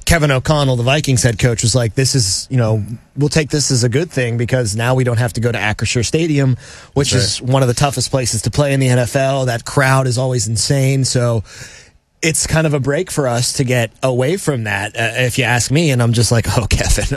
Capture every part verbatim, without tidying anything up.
Kevin O'Connell, the Vikings head coach, was like, this is, you know, we'll take this as a good thing because now we don't have to go to Acrisure Stadium, which right. is one of the toughest places to play in the N F L. That crowd is always insane. So it's kind of a break for us to get away from that, uh, if you ask me. And I'm just like, oh, Kevin,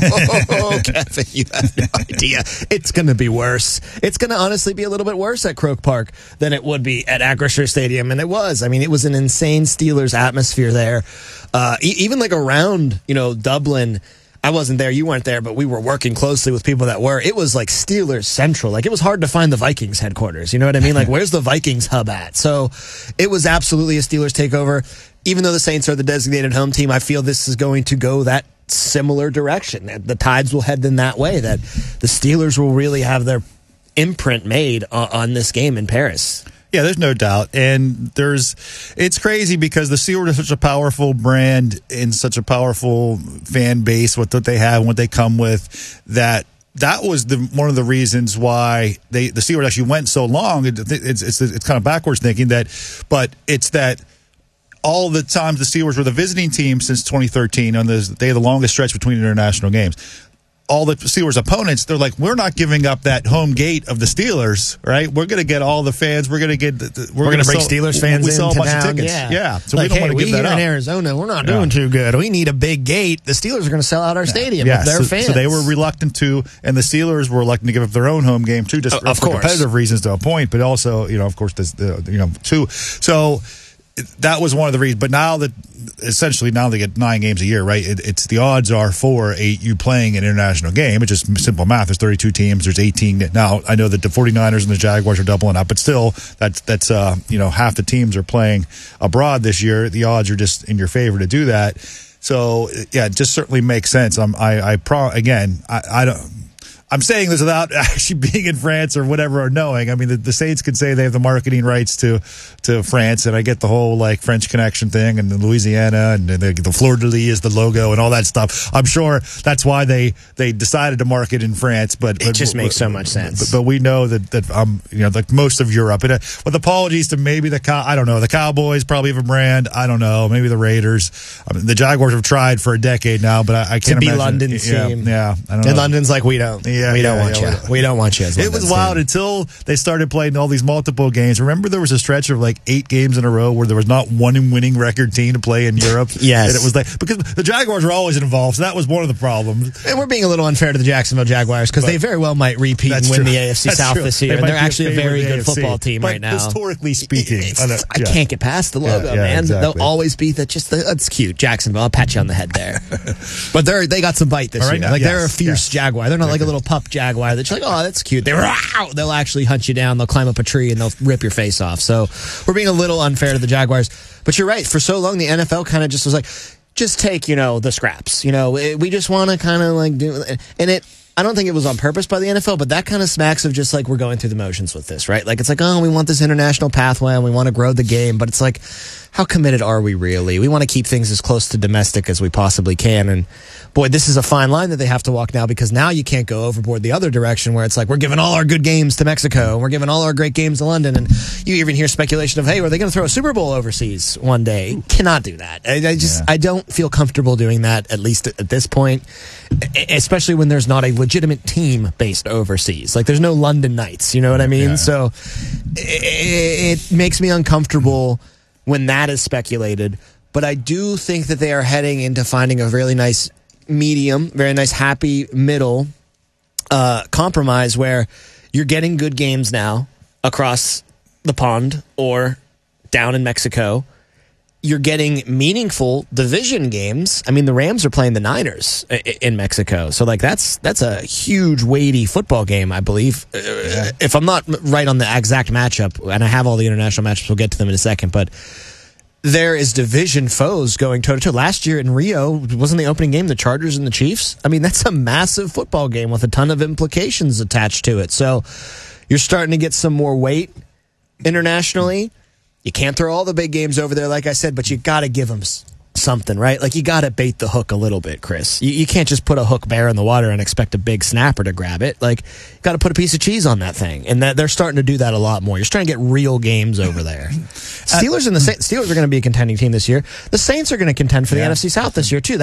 oh, Kevin, you have no idea. It's going to be worse. It's going to honestly be a little bit worse at Croke Park than it would be at Acrisure Stadium. And it was. I mean, it was an insane Steelers atmosphere there. Uh, e- even like around, you know, Dublin. I wasn't there, you weren't there, but we were working closely with people that were. It was like Steelers Central. Like, it was hard to find the Vikings headquarters. You know what I mean? Like, where's the Vikings hub at? So it was absolutely a Steelers takeover. Even though the Saints are the designated home team, I feel this is going to go that similar direction. The tides will head in that way, that the Steelers will really have their imprint made on, on this game in Paris. Yeah, there's no doubt. And there's, it's crazy because the Steelers are such a powerful brand and such a powerful fan base with what they have and what they come with, that that was the one of the reasons why they the Steelers actually went so long. It, it's, it's it's kind of backwards thinking that, but it's that all the times the Steelers were the visiting team since twenty thirteen on the they had the longest stretch between international games. All the Steelers opponents, they're like, we're not giving up that home gate of the Steelers, right? We're going to get all the fans. We're going to get, the, the, we're, we're going to bring sell, Steelers fans we in sell a to bunch town. of tickets. Yeah, yeah. So like, we don't hey, want to we give that here up. in Arizona, we're not yeah. doing too good. We need a big gate. The Steelers are going to sell out our yeah. stadium yeah. with their so, fans. So they were reluctant to, and the Steelers were reluctant to give up their own home game too, just uh, for course. competitive reasons to a point, but also, you know, of course, this, the you know, too. So that was one of the reasons. But now that essentially now they get nine games a year, right? It, it's the odds are for a, you playing an international game. It's just simple math. There's thirty-two teams. There's eighteen. Now, I know that the 49ers and the Jaguars are doubling up, but still, that's, that's uh, you know, half the teams are playing abroad this year. The odds are just in your favor to do that. So, yeah, it just certainly makes sense. I'm, I, I pro, again, I, I don't, I'm saying this without actually being in France or whatever or knowing. I mean, the, the Saints can say they have the marketing rights to to France, and I get the whole like French connection thing, and the Louisiana, and the, the fleur de lis is the logo, and all that stuff. I'm sure that's why they, they decided to market in France. But, it but just but, makes so much sense. But, but we know that that um you know like most of Europe. And, uh, with apologies to maybe the Cow- I don't know the Cowboys probably have a brand. I don't know, maybe the Raiders. I mean, the Jaguars have tried for a decade now, but I, I can't to be imagine London's yeah, team. Yeah, I don't know. And London's like, we don't. Yeah, we don't yeah, want yeah, you. we, we don't want you. As it was wild team. Until they started playing all these multiple games. Remember, there was a stretch of like eight games in a row where there was not one winning record team to play in Europe. Yes, and it was like because the Jaguars were always involved, so that was one of the problems. And we're being a little unfair to the Jacksonville Jaguars because they very well might repeat and win true. the A F C That's South true. this year. They And they're be actually a very good A F C. football team but right now. Historically speaking, It's, I, know, I yeah. can't get past the logo, yeah, yeah, man. exactly. They'll always be that. Just the, that's cute, Jacksonville. I'll pat you on the head there. But they're they got some bite this All right, year. now, Like yes, they're a fierce yes. Jaguar. They're not Exactly. like a little pup Jaguar that's like, oh, that's cute. They're out. They'll actually hunt you down. They'll climb up a tree and they'll rip your face off. So we're being a little unfair to the Jaguars. But you're right. For so long, the N F L kind of just was like, just take, you know, the scraps. You know, it, we just want to kind of like do, and it. I don't think it was on purpose by the N F L, but that kind of smacks of just like we're going through the motions with this, right? Like it's like, oh, we want this international pathway and we want to grow the game, but it's like, how committed are we really? We want to keep things as close to domestic as we possibly can. And boy, this is a fine line that they have to walk now because now you can't go overboard the other direction where it's like we're giving all our good games to Mexico and we're giving all our great games to London. And you even hear speculation of, hey, are they going to throw a Super Bowl overseas one day? You cannot do that. I, I just, Yeah. I don't feel comfortable doing that, at least at, at this point, especially when there's not a legitimate team based overseas. Like there's no London Knights, you know what I mean? Yeah. So it, it makes me uncomfortable when that is speculated. But I do think that they are heading into finding a really nice medium, very nice happy middle uh, compromise where you're getting good games now across the pond or down in Mexico. You're getting meaningful division games. I mean, the Rams are playing the Niners in Mexico. So, like, that's that's a huge, weighty football game, I believe. Yeah. If I'm not right on the exact matchup, and I have all the international matchups, we'll get to them in a second, but there is division foes going toe-to-toe. Last year in Rio, wasn't the opening game the Chargers and the Chiefs? I mean, that's a massive football game with a ton of implications attached to it. So, you're starting to get some more weight internationally. You can't throw all the big games over there, like I said, but you got to give them something, right? Like, you got to bait the hook a little bit, Chris. You, you can't just put a hook bare in the water and expect a big snapper to grab it. Like, you got to put a piece of cheese on that thing. And that they're starting to do that a lot more. You're starting to get real games over there. Steelers and the Sa- Steelers are going to be a contending team this year. The Saints are going to contend for the yeah. N F C South this year, too.